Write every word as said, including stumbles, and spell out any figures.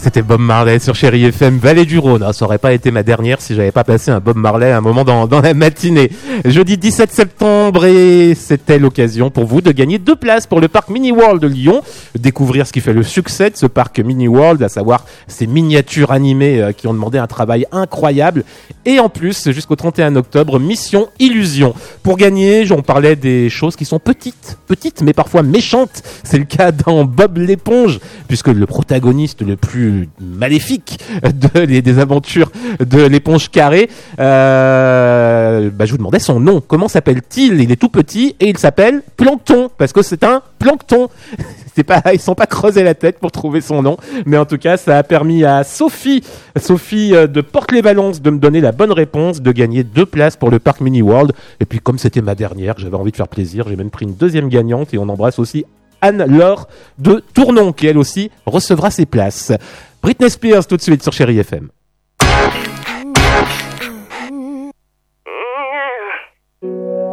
C'était Bob Marley sur Chérie F M, Vallée du Rhône. Ah, ça aurait pas été ma dernière si j'avais pas passé un Bob Marley à un moment dans, dans la matinée. Jeudi dix-sept septembre, et c'était l'occasion pour vous de gagner deux places pour le parc Mini World de Lyon. Découvrir ce qui fait le succès de ce parc Mini World, à savoir ces miniatures animées euh, qui ont demandé un travail incroyable. Et en plus, jusqu'au trente et un octobre, Mission Illusion. Pour gagner, on parlait des choses qui sont petites, petites mais parfois méchantes. C'est le cas dans Bob l'éponge, puisque le protagoniste le plus maléfique de, les, des aventures de l'éponge carrée, euh, bah, je vous demandais son nom. Comment s'appelle-t-il ? Il est tout petit et il s'appelle Plancton, parce que c'est un plancton. C'est pas, ils ne sont pas creusés la tête pour trouver son nom, mais en tout cas, ça a permis à Sophie, Sophie de Porte-les-Valences, de me donner la bonne réponse, de gagner deux places pour le parc Mini World. Et puis, comme c'était ma dernière, j'avais envie de faire plaisir, j'ai même pris une deuxième gagnante et on embrasse aussi Anne-Laure de Tournon, qui elle aussi recevra ses places. Britney Spears tout de suite sur Chérie F M.